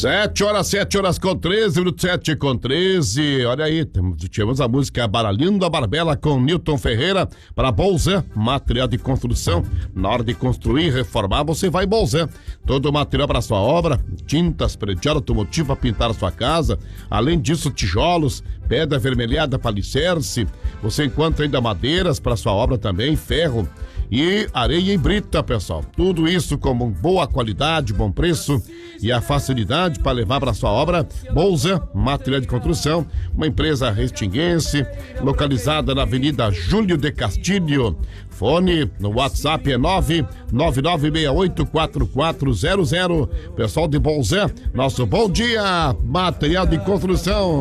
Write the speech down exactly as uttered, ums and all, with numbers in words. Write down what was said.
Sete horas, sete horas com treze, minuto sete com treze. Olha aí, temos, tivemos a música Baralhando da Barbela com Newton Ferreira para Bolzan, material de construção. Na hora de construir, reformar, você vai Bolzan. Todo o material para sua obra, tintas, predial automotivo para pintar a sua casa. Além disso, tijolos, pedra avermelhada para alicerce. Você encontra ainda madeiras para sua obra também, ferro e areia e brita, pessoal. Tudo isso com boa qualidade, bom preço e a facilidade para levar para sua obra. Bolzan, material de construção, uma empresa restinguense, localizada na Avenida Júlio de Castilho. Fone no WhatsApp é nove nove nove seis oito quatro quatro zero zero. Pessoal de Bolzan, nosso bom dia, material de construção.